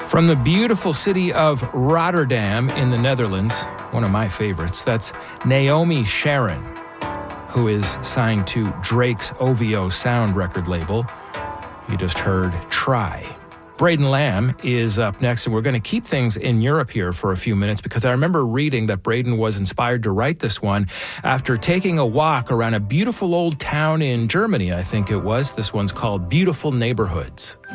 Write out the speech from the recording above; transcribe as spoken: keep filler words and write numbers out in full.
From the beautiful city of Rotterdam in the Netherlands, one of my favorites, that's Naomi Sharon, who is signed to Drake's O V O Sound record label. You just heard Try. Braden Lamb is up next, and we're going to keep things in Europe here for a few minutes because I remember reading that Braden was inspired to write this one after taking a walk around a beautiful old town in Germany, I think it was. This one's called Beautiful Neighborhoods.